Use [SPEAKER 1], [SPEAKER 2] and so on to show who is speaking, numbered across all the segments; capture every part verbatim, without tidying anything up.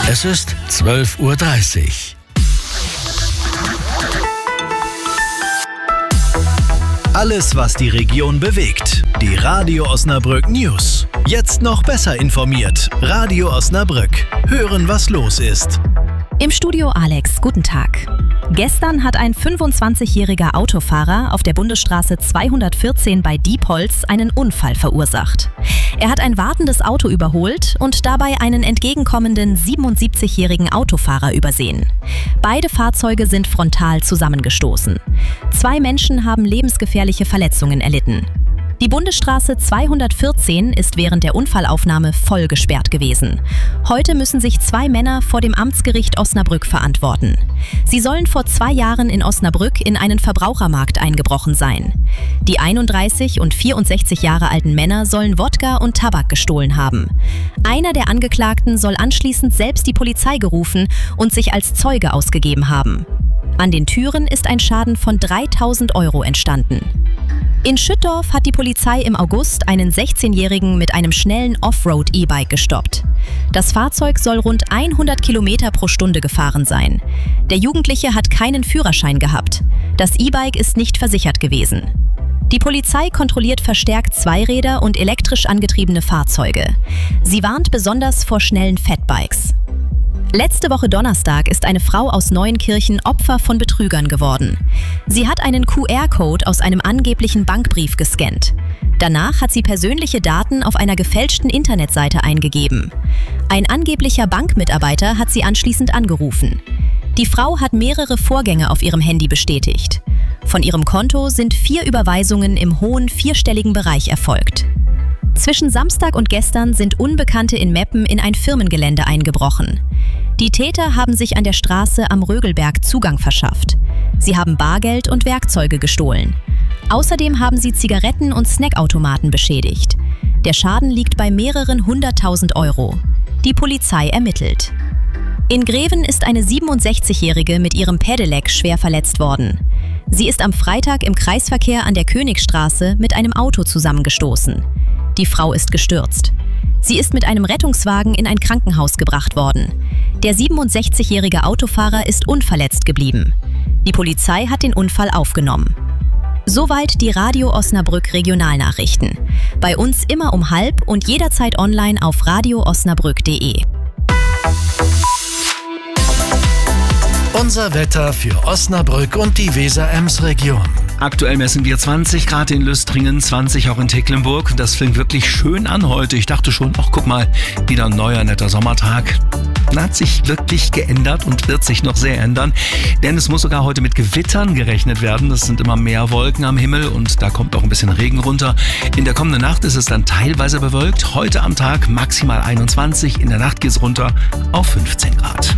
[SPEAKER 1] Es ist zwölf Uhr dreißig. Alles, was die Region bewegt. Die Radio Osnabrück News. Jetzt noch besser informiert. Radio Osnabrück. Hören, was los ist.
[SPEAKER 2] Im Studio Alex, guten Tag. Gestern hat ein fünfundzwanzigjähriger Autofahrer auf der Bundesstraße zweihundertvierzehn bei Diepholz einen Unfall verursacht. Er hat ein wartendes Auto überholt und dabei einen entgegenkommenden siebenundsiebzigjährigen Autofahrer übersehen. Beide Fahrzeuge sind frontal zusammengestoßen. Zwei Menschen haben lebensgefährliche Verletzungen erlitten. Die Bundesstraße zweihundertvierzehn ist während der Unfallaufnahme voll gesperrt gewesen. Heute müssen sich zwei Männer vor dem Amtsgericht Osnabrück verantworten. Sie sollen vor zwei Jahren in Osnabrück in einen Verbrauchermarkt eingebrochen sein. Die einunddreißig und vierundsechzig Jahre alten Männer sollen Wodka und Tabak gestohlen haben. Einer der Angeklagten soll anschließend selbst die Polizei gerufen und sich als Zeuge ausgegeben haben. An den Türen ist ein Schaden von dreitausend Euro entstanden. In Schüttorf hat die Polizei im August einen sechzehnjährigen mit einem schnellen Offroad-E-Bike gestoppt. Das Fahrzeug soll rund hundert Kilometer pro Stunde gefahren sein. Der Jugendliche hat keinen Führerschein gehabt. Das E-Bike ist nicht versichert gewesen. Die Polizei kontrolliert verstärkt Zweiräder und elektrisch angetriebene Fahrzeuge. Sie warnt besonders vor schnellen Fatbikes. Letzte Woche Donnerstag ist eine Frau aus Neuenkirchen Opfer von Betrügern geworden. Sie hat einen Q R-Code aus einem angeblichen Bankbrief gescannt. Danach hat sie persönliche Daten auf einer gefälschten Internetseite eingegeben. Ein angeblicher Bankmitarbeiter hat sie anschließend angerufen. Die Frau hat mehrere Vorgänge auf ihrem Handy bestätigt. Von ihrem Konto sind vier Überweisungen im hohen vierstelligen Bereich erfolgt. Zwischen Samstag und gestern sind Unbekannte in Meppen in ein Firmengelände eingebrochen. Die Täter haben sich an der Straße am Rögelberg Zugang verschafft. Sie haben Bargeld und Werkzeuge gestohlen. Außerdem haben sie Zigaretten- und Snackautomaten beschädigt. Der Schaden liegt bei mehreren hunderttausend Euro. Die Polizei ermittelt. In Greven ist eine siebenundsechzigjährige mit ihrem Pedelec schwer verletzt worden. Sie ist am Freitag im Kreisverkehr an der Königstraße mit einem Auto zusammengestoßen. Die Frau ist gestürzt. Sie ist mit einem Rettungswagen in ein Krankenhaus gebracht worden. Der siebenundsechzigjährige Autofahrer ist unverletzt geblieben. Die Polizei hat den Unfall aufgenommen. Soweit die Radio Osnabrück Regionalnachrichten. Bei uns immer um halb und jederzeit online auf radio osnabrück punkt de.
[SPEAKER 1] Unser Wetter für Osnabrück und die Weser-Ems-Region.
[SPEAKER 3] Aktuell messen wir zwanzig Grad in Lüstringen, zwanzig auch in Tecklenburg. Das fängt wirklich schön an heute. Ich dachte schon, ach guck mal, wieder ein neuer, netter Sommertag. Das hat sich wirklich geändert und wird sich noch sehr ändern. Denn es muss sogar heute mit Gewittern gerechnet werden. Es sind immer mehr Wolken am Himmel und da kommt auch ein bisschen Regen runter. In der kommenden Nacht ist es dann teilweise bewölkt. Heute am Tag maximal einundzwanzig. In der Nacht geht es runter auf fünfzehn Grad.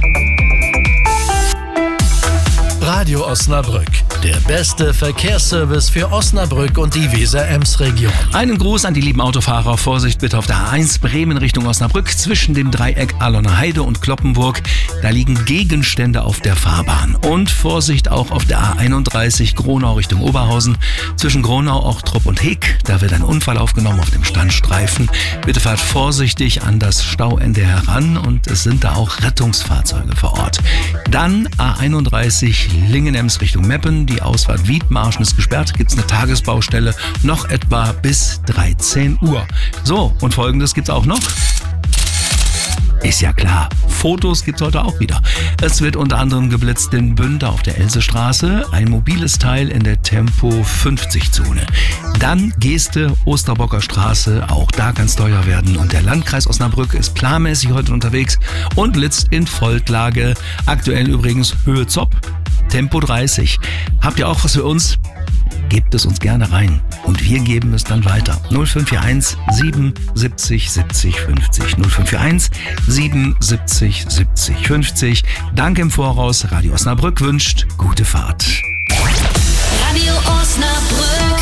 [SPEAKER 1] Radio Osnabrück, der beste Verkehrsservice für Osnabrück und die Weser-Ems-Region.
[SPEAKER 3] Einen Gruß an die lieben Autofahrer. Vorsicht bitte auf der A eins Bremen Richtung Osnabrück zwischen dem Dreieck Aloner Heide und Kloppenburg. Da liegen Gegenstände auf der Fahrbahn. Und Vorsicht auch auf der A einunddreißig Gronau Richtung Oberhausen. Zwischen Gronau, Ochtrup und Heck. Da wird ein Unfall aufgenommen auf dem Standstreifen. Bitte fahrt vorsichtig an das Stauende heran und es sind da auch Rettungsfahrzeuge vor Ort. Dann A einunddreißig Lingen-Ems Richtung Meppen. Die Ausfahrt Wiedmarschen ist gesperrt. Gibt es eine Tagesbaustelle noch etwa bis dreizehn Uhr. So, und Folgendes gibt es auch noch. Ist ja klar, Fotos gibt's heute auch wieder. Es wird unter anderem geblitzt in Bünde auf der Elsestraße, ein mobiles Teil in der Tempo fünfzig Zone. Dann Geste, Osterbocker Straße, auch da kann's teuer werden. Und der Landkreis Osnabrück ist planmäßig heute unterwegs und blitzt in Volklage. Aktuell übrigens Höhe Zopp, Tempo dreißig. Habt ihr auch was für uns? Gebt es uns gerne rein und wir geben es dann weiter. null fünf vier eins siebenundsiebzig siebzig fünfzig. null fünf vier eins siebenundsiebzig siebzig fünfzig. Danke im Voraus. Radio Osnabrück wünscht gute Fahrt.
[SPEAKER 4] Radio Osnabrück.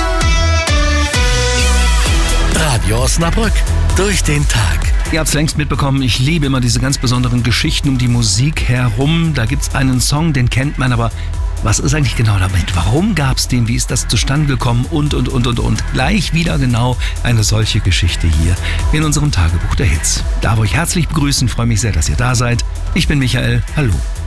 [SPEAKER 1] Radio Osnabrück. Durch den Tag.
[SPEAKER 3] Ihr habt es längst mitbekommen, ich liebe immer diese ganz besonderen Geschichten um die Musik herum. Da gibt es einen Song, den kennt man, aber Was ist eigentlich genau damit? Warum gab es den? Wie ist das zustande gekommen? Und, und, und, und, und. Gleich wieder genau eine solche Geschichte hier in unserem Tagebuch der Hits. Darf euch herzlich begrüßen, freue mich sehr, dass ihr da seid. Ich bin Michael, hallo.